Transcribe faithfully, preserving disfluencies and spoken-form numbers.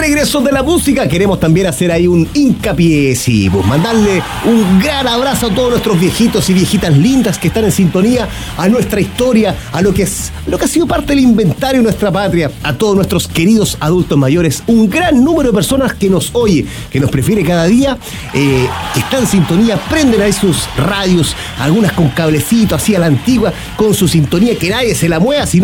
regreso de la música, queremos también hacer ahí un hincapié, sí, pues mandarle un gran abrazo a todos nuestros viejitos y viejitas lindas que están en sintonía, a nuestra historia, a lo que es, lo que ha sido parte del inventario de nuestra patria, a todos nuestros queridos adultos mayores, un gran número de personas que nos oye, que nos prefiere cada día, eh, que están en sintonía, prenden ahí sus radios, algunas con cablecito así a la antigua, con su sintonía, que nadie se la mueva, sino